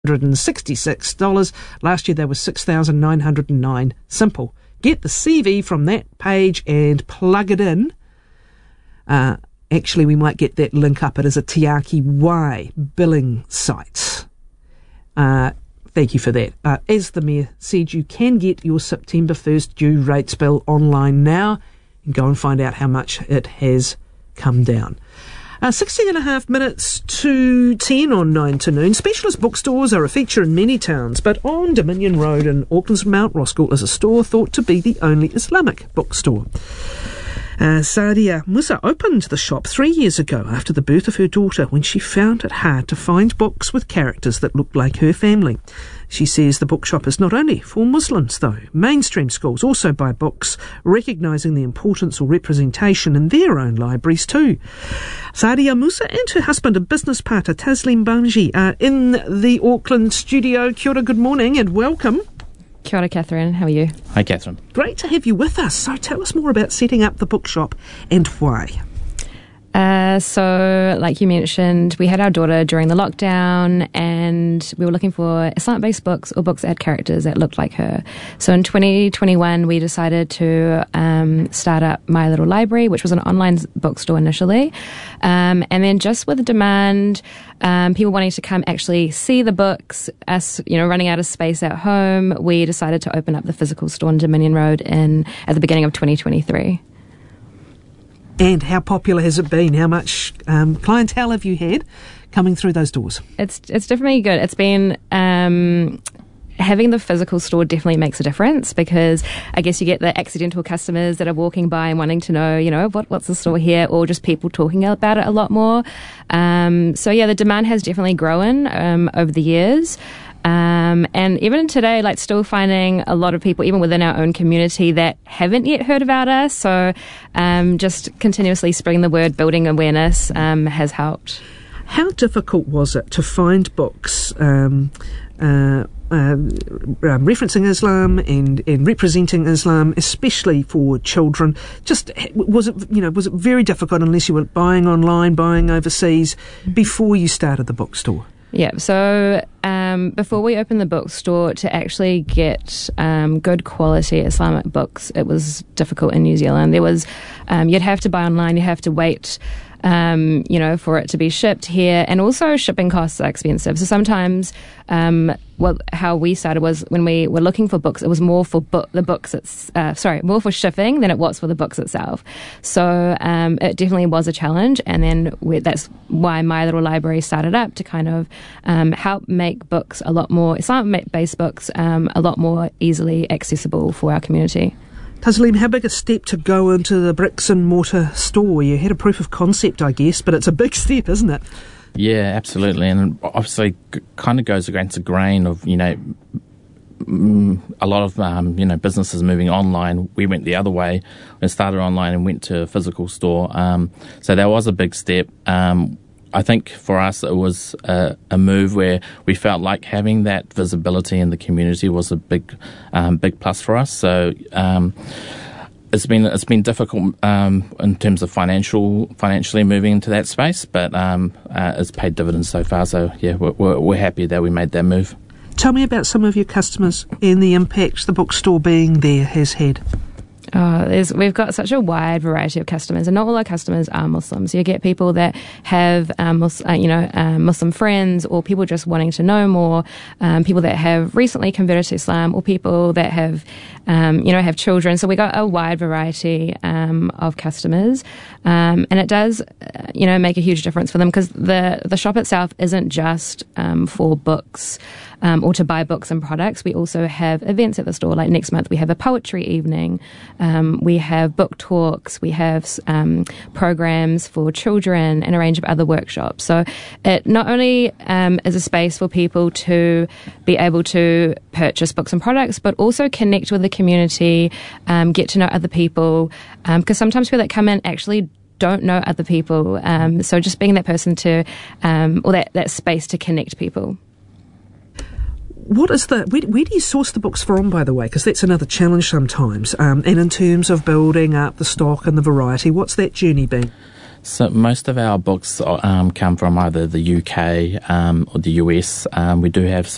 $166. Last year they were $6,909. Simple. Get the CV from that page and plug it in. Actually, we might get that link up. It is a Te Aki Wai billing site. Thank you for that. As the Mayor said, you can get your September 1st due rates bill online now and go and find out how much it has come down. 16 and a half minutes to 10 on 9 to noon. Specialist bookstores are a feature in many towns, but on Dominion Road in Auckland's Mount Roskill is a store thought to be the only Islamic bookstore. Sadia Musa opened the shop 3 years ago after the birth of her daughter when she found it hard to find books with characters that looked like her family. She says the bookshop is not only for Muslims, though. Mainstream schools also buy books, recognising the importance or representation in their own libraries too. Sadia Musa and her husband and business partner Taslim Banji are in the Auckland studio. Kia ora, good morning and welcome. Kia ora, Catherine. How are you? Hi, Catherine. Great to have you with us. So tell us more about setting up the bookshop and why. So, like you mentioned, we had our daughter during the lockdown and we were looking for Islamic-based books or books that had characters that looked like her. So in 2021, we decided to start up My Little Library, which was an online bookstore initially. And then just with the demand, people wanting to come actually see the books, us, running out of space at home, we decided to open up the physical store on Dominion Road at the beginning of 2023. And how popular has it been? How much clientele have you had coming through those doors? It's definitely good. It's been having the physical store definitely makes a difference because I guess you get the accidental customers that are walking by and wanting to know, what's the store here, or just people talking about it a lot more. So yeah, the demand has definitely grown over the years. And even today, still finding a lot of people, even within our own community, that haven't yet heard about us. So just continuously spreading the word, building awareness has helped. How difficult was it to find books referencing Islam and representing Islam, especially for children? Was it very difficult unless you were buying online, buying overseas before you started the bookstore? Yeah, so before we opened the bookstore, to actually get good quality Islamic books, it was difficult in New Zealand. There was, you'd have to buy online, you have to wait, for it to be shipped here, and also shipping costs are expensive. So sometimes, how we started was when we were looking for books, it was more for more for shipping than it was for the books itself. So it definitely was a challenge, and then that's why My Little Library started up to kind of help make books a lot more Islamic-based books a lot more easily accessible for our community. Taslim, how big a step to go into the bricks and mortar store? You had a proof of concept, I guess, but it's a big step, isn't it? Yeah, absolutely. And obviously kind of goes against the grain of, a lot of, businesses moving online. We went the other way and started online and went to a physical store. So that was a big step. I think for us it was a move where we felt like having that visibility in the community was a big plus for us. So it's been difficult in terms of financially moving into that space, but it's paid dividends so far. So yeah, we're happy that we made that move. Tell me about some of your customers and the impact the bookstore being there has had. We've got such a wide variety of customers, and not all our customers are Muslims. You get people that have, Muslim friends, or people just wanting to know more, people that have recently converted to Islam, or people that have, have children. So we got a wide variety of customers, and it does, make a huge difference for them because the shop itself isn't just for books. Or to buy books and products. We also have events at the store. Like next month, we have a poetry evening. We have book talks. We have programs for children and a range of other workshops. So it not only is a space for people to be able to purchase books and products, but also connect with the community, get to know other people. Because sometimes people that come in actually don't know other people. So just being that person to, or that space to connect people. What is where do you source the books from, by the way? Because that's another challenge sometimes. And in terms of building up the stock and the variety, what's that journey been? So most of our books come from either the UK or the US. We do have